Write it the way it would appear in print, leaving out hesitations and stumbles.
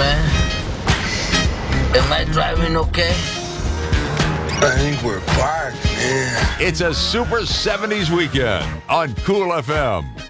man. Am I driving okay? I think we're parked, man. It's a Super 70s weekend on Cool FM.